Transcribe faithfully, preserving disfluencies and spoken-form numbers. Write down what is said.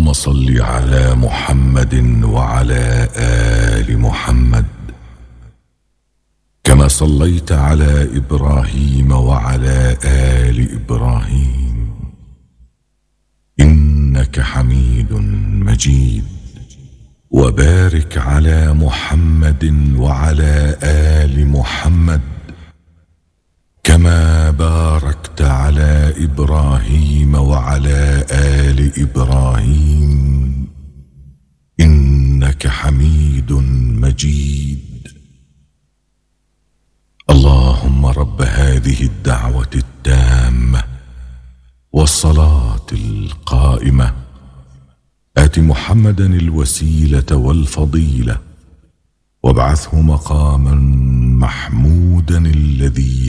اللهم صل على محمد وعلى آل محمد كما صليت على إبراهيم وعلى آل إبراهيم إنك حميد مجيد. وبارك على محمد وعلى آل محمد كما باركت على إبراهيم وعلى آل إبراهيم إنك حميد مجيد. اللهم رب هذه الدعوة التامة والصلاة القائمة آت محمدا الوسيلة والفضيلة وابعثه مقاما محمودا الذي